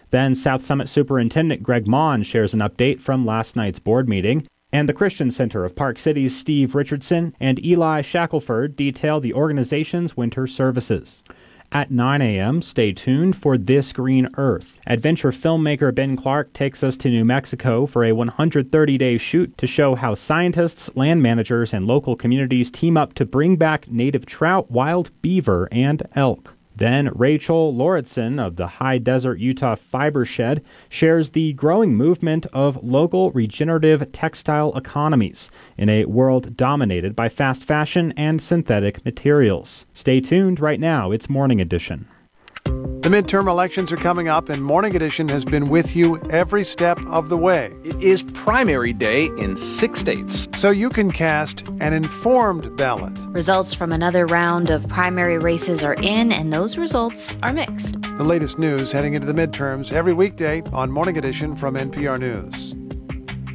Then South Summit Superintendent Greg Mon shares an update from last night's board meeting. And the Christian Center of Park City's Steve Richardson and Eli Shackelford detail the organization's winter services. At 9 a.m., stay tuned for This Green Earth. Adventure filmmaker Ben Clark takes us to New Mexico for a 130-day shoot to show how scientists, land managers, and local communities team up to bring back native trout, wild beaver, and elk. Then Rachel Lauritsen of the High Desert Utah Fiber Shed shares the growing movement of local regenerative textile economies in a world dominated by fast fashion and synthetic materials. Stay tuned right now. It's Morning Edition. The midterm elections are coming up, and Morning Edition has been with you every step of the way. It is primary day in 6 states, so you can cast an informed ballot. Results from another round of primary races are in, and those results are mixed. The latest news heading into the midterms every weekday on Morning Edition from NPR News.